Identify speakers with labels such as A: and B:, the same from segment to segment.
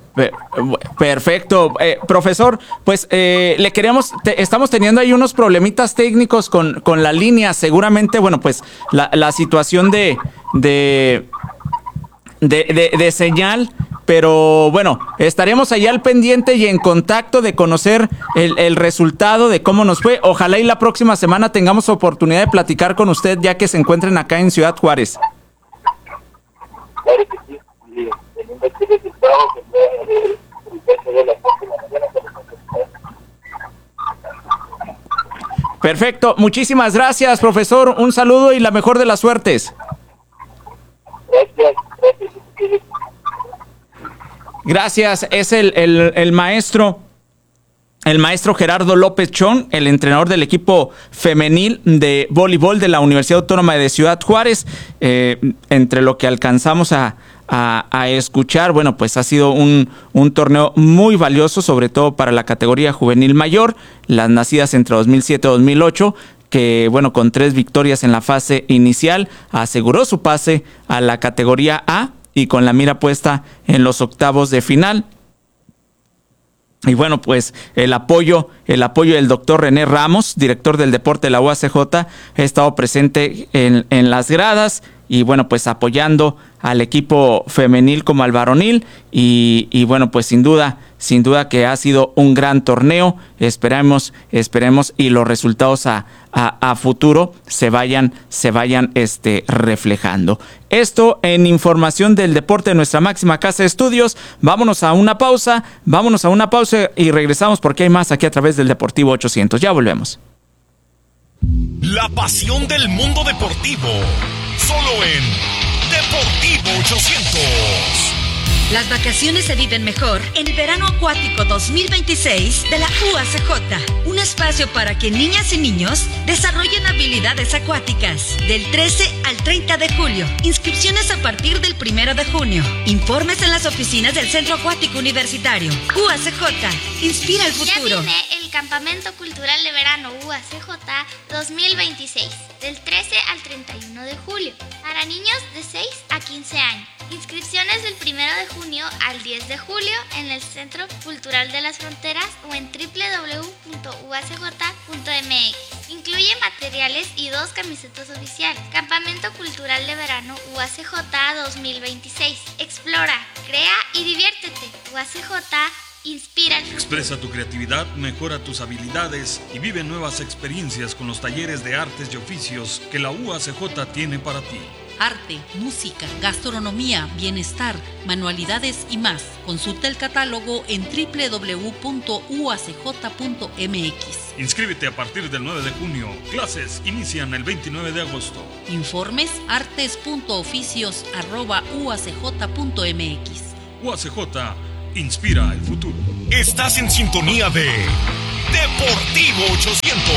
A: Perfecto. Profesor, pues le queremos, estamos teniendo ahí unos problemitas técnicos con la línea. Seguramente, bueno, pues la situación de señal, pero bueno, estaremos allá al pendiente y en contacto de conocer el resultado de cómo nos fue. Ojalá y la próxima semana tengamos oportunidad de platicar con usted ya que se encuentren acá en Ciudad Juárez.
B: Claro que sí, en un resultado que fue de la próxima mañana.
A: Perfecto, muchísimas gracias, profesor. Un saludo y la mejor de las suertes.
B: Gracias.
A: Gracias, es el maestro Gerardo López Chong, el entrenador del equipo femenil de voleibol de la Universidad Autónoma de Ciudad Juárez. Entre lo que alcanzamos a escuchar, bueno, pues ha sido un torneo muy valioso, sobre todo para la categoría juvenil mayor, las nacidas entre 2007 y 2008, que bueno, con 3 victorias en la fase inicial, aseguró su pase a la categoría A y con la mira puesta en los octavos de final. Y bueno, pues el apoyo del doctor René Ramos, director del deporte de la UACJ, ha estado presente en las gradas y bueno, pues apoyando al equipo femenil como al varonil y bueno, pues sin duda que ha sido un gran torneo. Esperemos y los resultados a futuro se vayan reflejando. Esto en información del deporte de nuestra máxima casa de estudios. Vámonos a una pausa y regresamos porque hay más aquí a través del Deportivo 800. Ya volvemos.
C: La pasión del mundo deportivo, solo en Deportivo 800.
D: Las vacaciones se viven mejor en el Verano Acuático 2026 de la UACJ. Un espacio para que niñas y niños desarrollen habilidades acuáticas. Del 13 al 30 de julio. Inscripciones a partir del 1 de junio. Informes en las oficinas del Centro Acuático Universitario. UACJ, inspira el futuro.
E: Ya viene el Campamento Cultural de Verano UACJ 2026. Del 13 al 31 de julio. Para niños de 6 a 15 años. Inscripciones del 1 de junio al 10 de julio en el Centro Cultural de las Fronteras o en www.uacj.mx. Incluye materiales y 2 camisetas oficiales. Campamento Cultural de Verano UACJ 2026. Explora, crea y diviértete. UACJ inspira el futuro.
F: Expresa tu creatividad, mejora tus habilidades y vive nuevas experiencias con los talleres de artes y oficios que la UACJ tiene para ti.
G: Arte, música, gastronomía, bienestar, manualidades y más. Consulta el catálogo en www.uacj.mx.
F: Inscríbete a partir del 9 de junio. Clases inician el 29 de agosto.
G: Informes artes.oficios@uacj.mx.
F: UACJ inspira el futuro.
C: Estás en sintonía de Deportivo 800.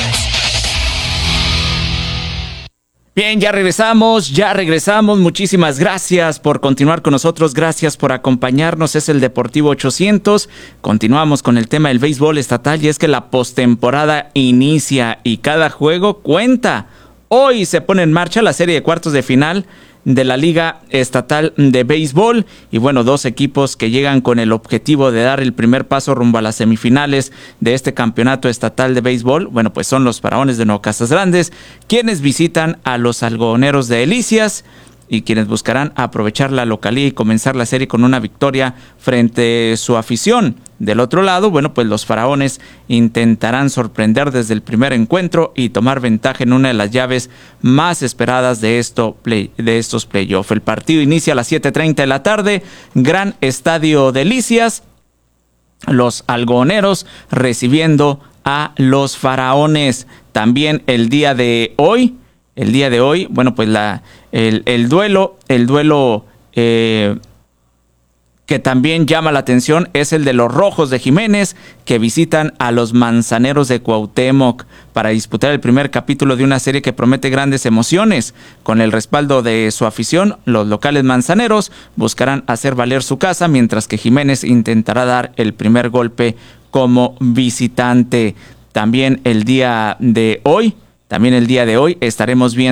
A: Bien, ya regresamos. Muchísimas gracias por continuar con nosotros. Gracias por acompañarnos. Es el Deportivo 800. Continuamos con el tema del béisbol estatal y es que la postemporada inicia y cada juego cuenta. Hoy se pone en marcha la serie de cuartos de final de la Liga Estatal de Béisbol y bueno, 2 equipos que llegan con el objetivo de dar el primer paso rumbo a las semifinales de este campeonato estatal de béisbol. Bueno, pues son los Faraones de Nuevo Casas Grandes, quienes visitan a los Algodoneros de Delicias y quienes buscarán aprovechar la localía y comenzar la serie con una victoria frente a su afición. Del otro lado, bueno, pues los Faraones intentarán sorprender desde el primer encuentro y tomar ventaja en una de las llaves más esperadas de estos playoffs. El partido inicia a las 7:30 de la tarde, Gran Estadio Delicias, los Algodoneros recibiendo a los Faraones. También el día de hoy, bueno, pues el duelo que también llama la atención es el de los Rojos de Jiménez, que visitan a los Manzaneros de Cuauhtémoc para disputar el primer capítulo de una serie que promete grandes emociones. Con el respaldo de su afición, los locales manzaneros buscarán hacer valer su casa, mientras que Jiménez intentará dar el primer golpe como visitante. También el día de hoy estaremos viendo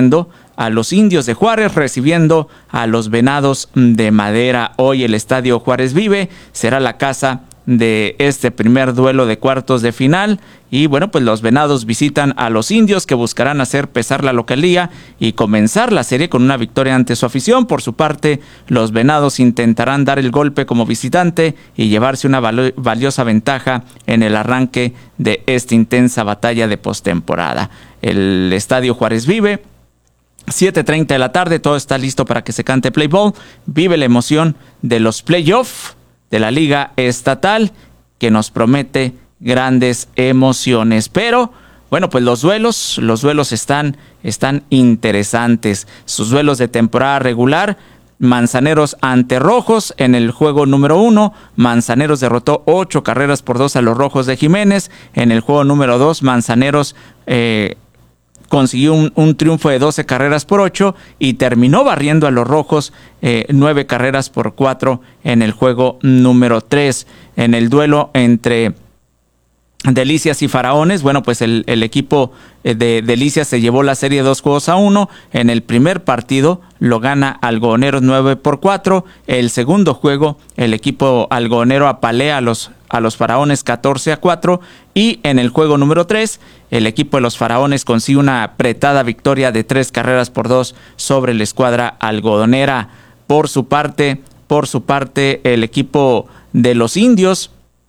A: a los Indios de Juárez recibiendo a los Venados de Madera. Hoy el Estadio Juárez Vive será la casa de este primer duelo de cuartos de final y bueno, pues los Venados visitan a los Indios, que buscarán hacer pesar la localía y comenzar la serie con una victoria ante su afición. Por su parte, los Venados intentarán dar el golpe como visitante y llevarse una valiosa ventaja en el arranque de esta intensa batalla de postemporada. El Estadio Juárez Vive, 7:30 de la tarde, todo está listo para que se cante play ball. Vive la emoción de los playoffs de la Liga Estatal, que nos promete grandes emociones. Pero, bueno, pues los duelos están interesantes. Sus duelos de temporada regular: Manzaneros ante Rojos en el juego número 1. Manzaneros derrotó 8-2 a los Rojos de Jiménez. En el juego número 2, Manzaneros consiguió un triunfo de 12-8 y terminó barriendo a los Rojos 9-4 en el juego número 3. En el duelo entre Delicias y Faraones, bueno, pues el equipo de Delicias se llevó la serie 2-1. En el primer partido lo gana Algodoneros 9-4. El segundo juego, el equipo algodonero apalea a los Faraones 14-4. Y en el juego número 3, el equipo de los Faraones consigue una apretada victoria de 3-2 sobre la escuadra algodonera. Por su parte, el equipo de los Indios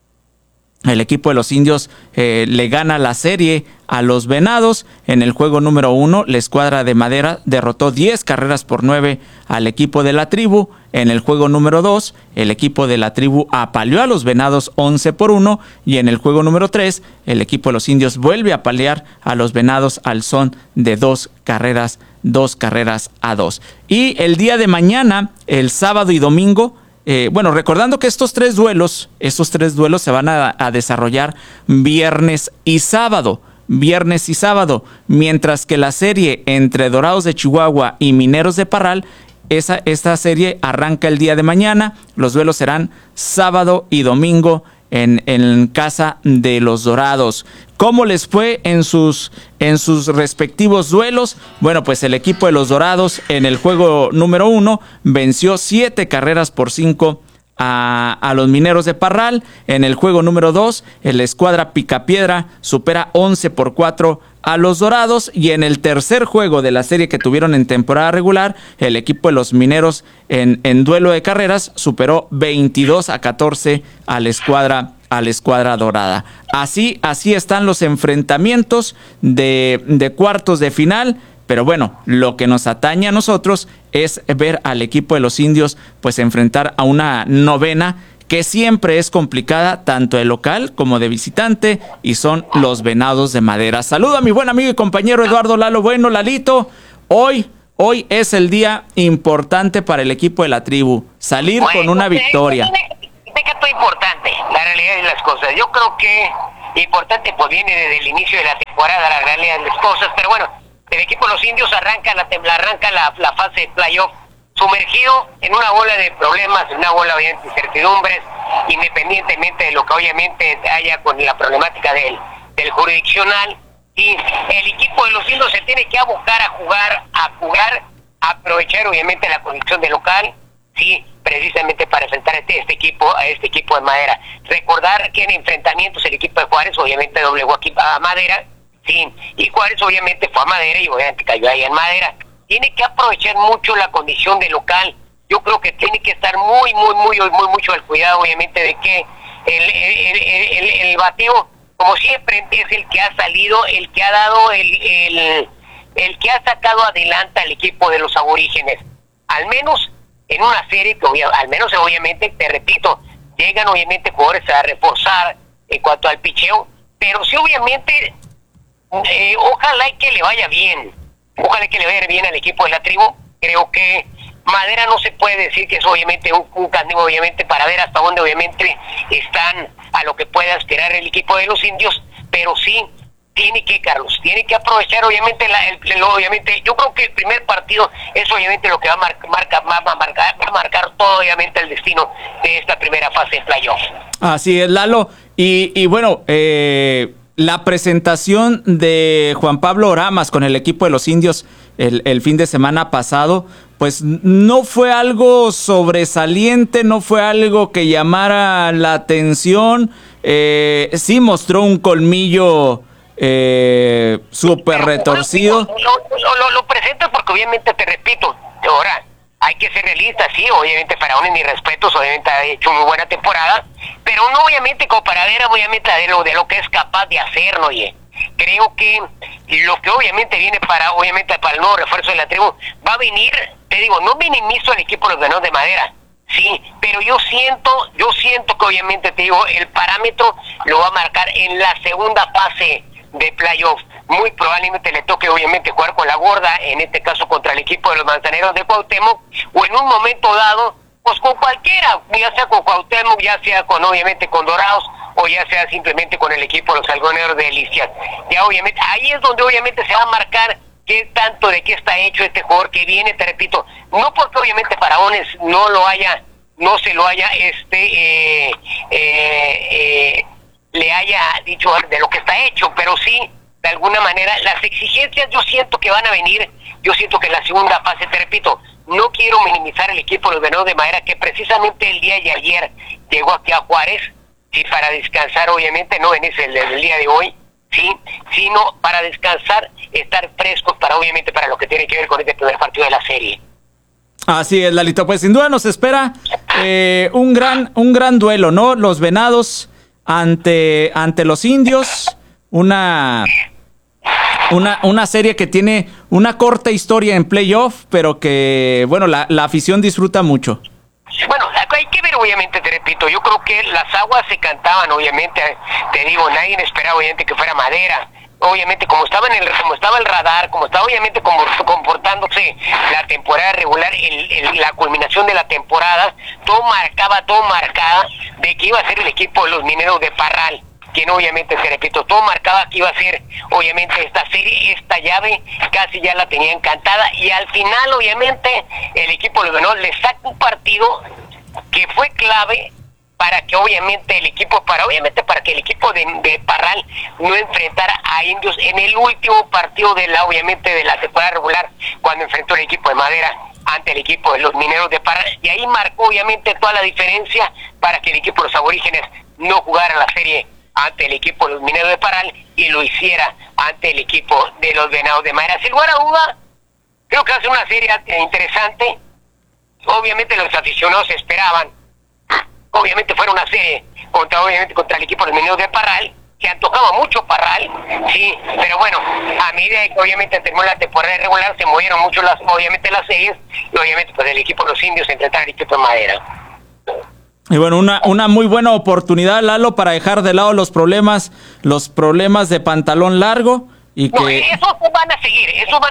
A: le gana la serie a los Venados. En el juego número 1, la escuadra de Madera derrotó 10-9 al equipo de la Tribu. En el juego número 2, el equipo de la Tribu apaleó a los Venados 11-1. Y en el juego número 3, el equipo de los Indios vuelve a apalear a los Venados al son de 2-2. Y el día de mañana, el sábado y domingo, recordando que estos tres duelos se van a desarrollar viernes y sábado, mientras que la serie entre Dorados de Chihuahua y Mineros de Parral, esta serie arranca el día de mañana. Los duelos serán sábado y domingo en casa de los Dorados. ¿Cómo les fue en sus respectivos duelos? Bueno, pues el equipo de los Dorados en el juego número 1 venció 7-5 a los Mineros de Parral. En el juego número 2, la escuadra Picapiedra supera 11-4 a los Dorados. Y en el tercer juego de la serie que tuvieron en temporada regular, el equipo de los Mineros en duelo de carreras superó 22-14 a la escuadra dorada. Así están los enfrentamientos de cuartos de final. Pero bueno, lo que nos atañe a nosotros es ver al equipo de los Indios pues enfrentar a una novena que siempre es complicada, tanto de local como de visitante, y son los Venados de Madera. Saludo a mi buen amigo y compañero Eduardo Lalo Bueno. Lalito, hoy es el día importante para el equipo de la Tribu, salir con una victoria.
H: Esto es importante, la realidad de las cosas. Yo creo que importante pues viene desde el inicio de la temporada, la realidad de las cosas, pero bueno, el equipo de los Indios arranca la fase de playoff sumergido en una bola de problemas, en una bola de incertidumbres, independientemente de lo que obviamente haya con la problemática del jurisdiccional. Y el equipo de los Indios se tiene que abocar a jugar, a aprovechar obviamente la condición de local, sí, precisamente para enfrentar a este equipo de Madera. Recordar que en enfrentamientos el equipo de Juárez obviamente doblegó aquí a Madera, sí, y Juárez obviamente fue a Madera y obviamente cayó ahí en Madera. Tiene que aprovechar mucho la condición de local. Yo creo que tiene que estar muy mucho al cuidado obviamente de que el bateo, como siempre, es el que ha salido, el que ha dado el que ha sacado adelante al equipo de los aborígenes, al menos en una serie que obviamente, te repito, llegan obviamente jugadores a reforzar en cuanto al picheo, pero sí obviamente ojalá que le vaya bien al equipo de la Tribu. Creo que Madera no se puede decir que es obviamente un candidato obviamente para ver hasta dónde obviamente están a lo que puede aspirar el equipo de los Indios, pero sí tiene que aprovechar obviamente obviamente yo creo que el primer partido es obviamente lo que va a marcar todo obviamente el destino de esta primera fase de playoff.
A: Así es, Lalo, y bueno, la presentación de Juan Pablo Oramas con el equipo de los Indios el fin de semana pasado, pues no fue algo sobresaliente, no fue algo que llamara la atención. Sí mostró un colmillo súper retorcido.
H: Lo presento porque obviamente, te repito, ahora hay que ser realistas, sí, obviamente Faraón, en mis respetos, obviamente ha hecho muy buena temporada, pero no obviamente como para ver obviamente de lo que es capaz de hacer, ¿no? Oye, creo que lo que obviamente viene para el nuevo refuerzo de la tribu va a venir, te digo, no minimizo al equipo de los Venados de Madera, sí, pero yo siento que obviamente, te digo, el parámetro lo va a marcar en la segunda fase de playoff. Muy probablemente le toque obviamente jugar con la gorda, en este caso contra el equipo de los Manzaneros de Cuauhtémoc, o en un momento dado, pues con cualquiera, ya sea con Cuauhtémoc, ya sea con obviamente con Dorados, o ya sea simplemente con el equipo de los Algodoneros de Delicias. Ya obviamente, ahí es donde obviamente se va a marcar qué tanto de qué está hecho este jugador que viene, te repito, no porque obviamente Faraones no se lo haya le haya dicho de lo que está hecho, pero sí, de alguna manera, las exigencias yo siento que van a venir, yo siento que en la segunda fase, te repito, no quiero minimizar el equipo de los Venados de Madera, que precisamente el día de ayer llegó aquí a Juárez, sí, para descansar, obviamente, no en el día de hoy, sí, sino para descansar, estar frescos para lo que tiene que ver con este primer partido de la serie.
A: Así es, Lalito, pues sin duda nos espera un gran duelo, ¿no? Los Venados ante los Indios, una serie que tiene una corta historia en playoff, pero que, bueno, la afición disfruta mucho.
H: Bueno, hay que ver, obviamente, te repito, yo creo que las aguas se cantaban, obviamente, te digo, nadie esperaba, obviamente, que fuera Madera. Obviamente, como estaba el radar, como estaba obviamente comportándose la temporada regular, la culminación de la temporada, todo marcaba de que iba a ser el equipo de los Mineros de Parral, quien obviamente, te repito, todo marcaba que iba a ser obviamente esta serie, esta llave, casi ya la tenía encantada, y al final obviamente el equipo de los Venados le saca un partido que fue clave para que obviamente para que el equipo de Parral no enfrentara a Indios en el último partido de la temporada regular, cuando enfrentó el equipo de Madera ante el equipo de los Mineros de Parral, y ahí marcó obviamente toda la diferencia para que el equipo de los Aborígenes no jugara la serie ante el equipo de los Mineros de Parral y lo hiciera ante el equipo de los Venados de Madera. Sin lugar a duda, creo que va a ser una serie interesante. Obviamente los aficionados esperaban, obviamente fuera una serie contra el equipo de los Mineros de Parral, que antojaba mucho Parral, sí, pero bueno, a medida que obviamente terminó la temporada regular, se movieron mucho las series, y obviamente pues el equipo de los Indios enfrentaron al equipo de Madera.
A: Y bueno, una muy buena oportunidad, Lalo, para dejar de lado los problemas de pantalón largo y que...
H: No, esos van a seguir,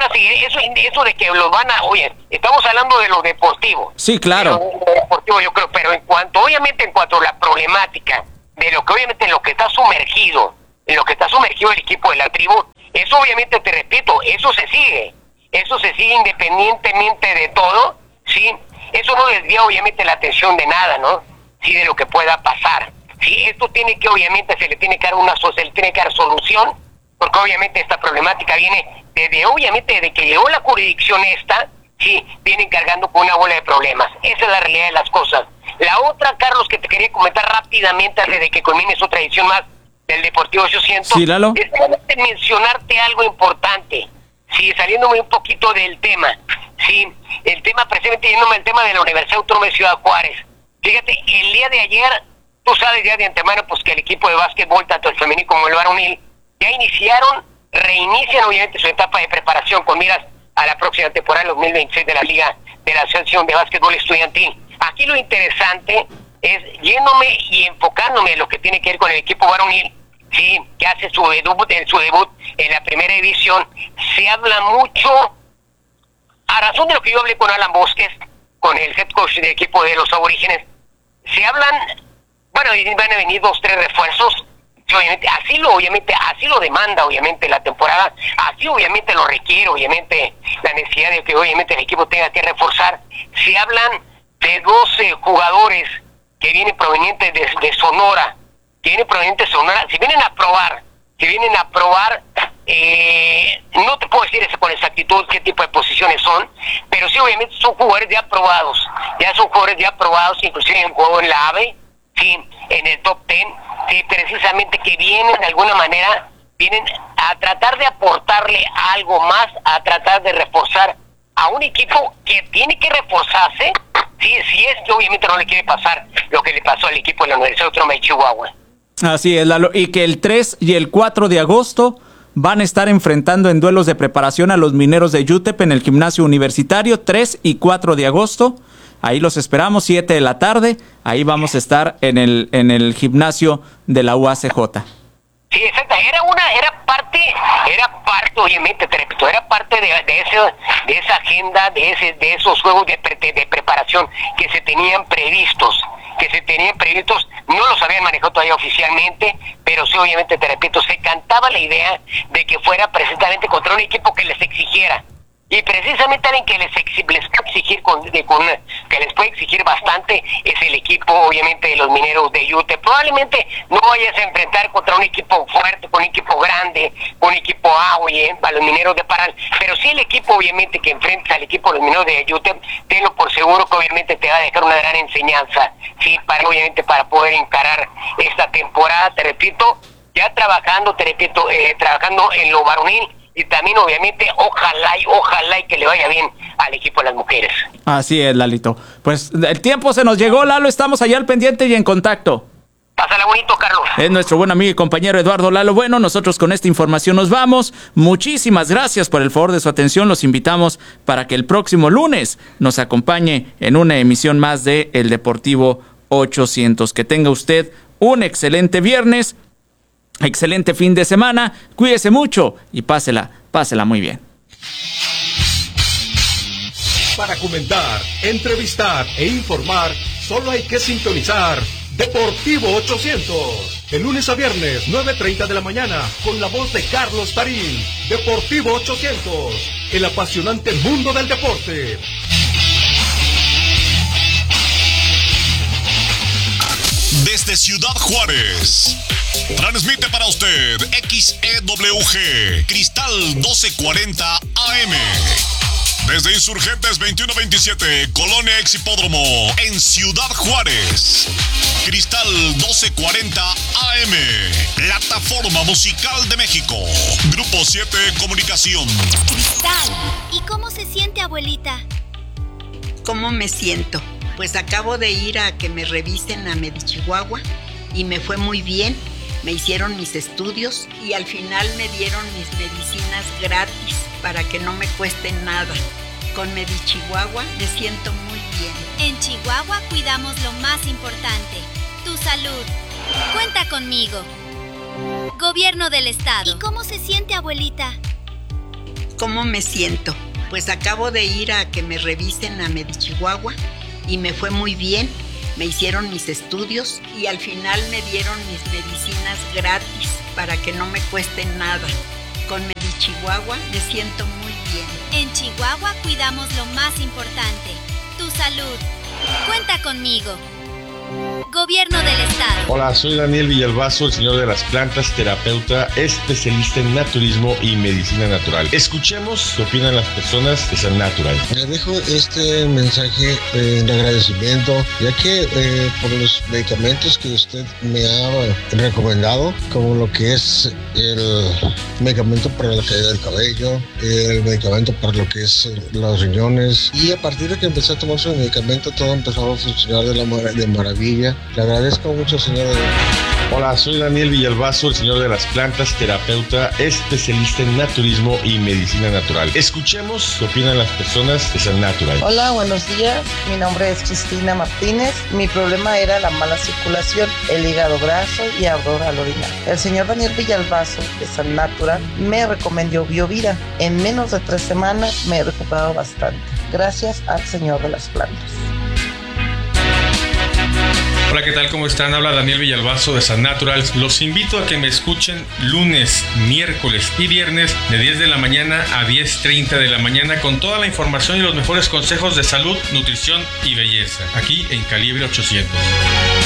H: eso de que los van a... Oye, estamos hablando de lo deportivo.
A: Sí, claro.
H: Lo deportivo yo creo, pero en cuanto a la problemática de lo que obviamente en lo que está sumergido el equipo de la tribu, eso obviamente, te repito, eso se sigue independientemente de todo, ¿sí? Eso no desvía obviamente la atención de nada, ¿no? Sí, de lo que pueda pasar. Sí, esto tiene que obviamente se le tiene que dar solución, porque obviamente esta problemática viene desde que llegó la jurisdicción sí, vienen cargando con una bola de problemas. Esa es la realidad de las cosas. La otra, Carlos, que te quería comentar rápidamente antes de que culmine su tradición más del Deportivo 800,
A: sí, Lalo,
H: es mencionarte algo importante, sí, saliéndome un poquito del tema, sí, el tema, precisamente yéndome al tema de la Universidad Autónoma de Ciudad Juárez. Fíjate, el día de ayer, tú sabes ya de antemano, pues que el equipo de básquetbol, tanto el femenino como el varonil, ya reinician obviamente su etapa de preparación con miras a la próxima temporada 2026 de la Liga de la Asociación de Básquetbol Estudiantil. Aquí lo interesante es yéndome y enfocándome en lo que tiene que ver con el equipo varonil, sí, que hace su debut en la primera división. Se habla mucho, a razón de lo que yo hablé con Alan Bosques, con el head coach del equipo de los Aborígenes, se hablan, bueno, van a venir 2-3 refuerzos, obviamente así lo demanda obviamente la temporada, así obviamente lo requiere obviamente la necesidad de que obviamente el equipo tenga que reforzar. Se hablan de 12 jugadores que vienen provenientes de Sonora, si vienen a probar, que vienen a probar, no te puedo decir eso con exactitud qué tipo de posiciones son, pero sí obviamente son jugadores ya aprobados, inclusive en juego en la AVE, sí, en el top 10, sí, precisamente que vienen de alguna manera, vienen a tratar de aportarle algo más, a tratar de reforzar a un equipo que tiene que reforzarse, si es que obviamente no le quiere pasar lo que le pasó al equipo de la Universidad Autónoma de Chihuahua.
A: Así es, Lalo, y que el 3 y el 4 de agosto van a estar enfrentando en duelos de preparación a los Mineros de UTEP en el gimnasio universitario, 3 y 4 de agosto. Ahí los esperamos, 7 de la tarde. Ahí vamos a estar en el gimnasio de la UACJ.
H: Sí, exacto. Era parte, obviamente, te repito, era parte de esa agenda, de esos juegos de preparación que se tenían previstos. No los habían manejado todavía oficialmente, pero sí, obviamente, te repito, se cantaba la idea de que fuera precisamente contra un equipo que les exigiera. Y precisamente alguien que les puede exigir bastante es el equipo, obviamente, de los Mineros de UTEP. Probablemente no vayas a enfrentar contra un equipo fuerte, con un equipo grande, con un equipo a los Mineros de Parral, pero sí el equipo, obviamente, que enfrenta al equipo de los Mineros de UTEP, tenlo por seguro que obviamente te va a dejar una gran enseñanza, sí, para poder encarar esta temporada, te repito, ya trabajando en lo varonil. Y también, obviamente, ojalá y que le vaya bien al equipo de las mujeres.
A: Así es, Lalito. Pues el tiempo se nos llegó, Lalo. Estamos allá al pendiente y en contacto.
H: Pásala bonito, Carlos.
A: Es nuestro buen amigo y compañero Eduardo Lalo Bueno. Nosotros con esta información nos vamos. Muchísimas gracias por el favor de su atención. Los invitamos para que el próximo lunes nos acompañe en una emisión más de El Deportivo 800. Que tenga usted un excelente viernes. Excelente fin de semana, cuídese mucho y pásela muy bien.
I: Para comentar, entrevistar e informar, solo hay que sintonizar Deportivo 800. De lunes a viernes, 9:30 de la mañana, con la voz de Carlos Tarín. Deportivo 800, el apasionante mundo del deporte.
C: Desde Ciudad Juárez, transmite para usted XEWG, Cristal 1240 AM. Desde Insurgentes 2127, Colonia Ex Hipódromo, en Ciudad Juárez. Cristal 1240 AM, Plataforma Musical de México. Grupo 7 Comunicación.
J: Cristal, ¿y cómo se siente, abuelita?
K: ¿Cómo me siento? Pues acabo de ir a que me revisen a Medichihuahua y me fue muy bien. Me hicieron mis estudios y al final me dieron mis medicinas gratis para que no me cueste nada. Con Medichihuahua me siento muy bien.
J: En Chihuahua cuidamos lo más importante, tu salud. Cuenta conmigo. Gobierno del Estado. ¿Y cómo se siente, abuelita?
K: ¿Cómo me siento? Pues acabo de ir a que me revisen a Medichihuahua y me fue muy bien. Me hicieron mis estudios y al final me dieron mis medicinas gratis para que no me cueste nada. Con Medichihuahua me siento muy bien.
J: En Chihuahua cuidamos lo más importante, tu salud. Cuenta conmigo. Gobierno del Estado.
L: Hola, soy Daniel Villalbazo, el señor de las plantas, terapeuta, especialista en naturismo y medicina natural. Escuchemos qué opinan las personas de San Natural.
M: Le dejo este mensaje de agradecimiento, ya que por los medicamentos que usted me ha recomendado, como lo que es el medicamento para la caída del cabello, el medicamento para lo que es los riñones, y a partir de que empecé a tomar su medicamento, todo empezó a funcionar de maravilla. Le agradezco mucho, señor.
L: Hola, soy Daniel Villalbazo, el señor de las plantas, terapeuta, especialista en naturismo y medicina natural. Escuchemos qué opinan las personas de San Natural.
N: Hola, buenos días. Mi nombre es Cristina Martínez. Mi problema era la mala circulación, el hígado graso y ardor al orinar. El señor Daniel Villalbazo de San Natural me recomendó Biovida. En menos de 3 semanas me he recuperado bastante. Gracias al señor de las plantas.
O: Hola, ¿qué tal? ¿Cómo están? Habla Daniel Villalbazo de San Natural. Los invito a que me escuchen lunes, miércoles y viernes de 10 de la mañana a 10:30 de la mañana con toda la información y los mejores consejos de salud, nutrición y belleza. Aquí en Calibre 800.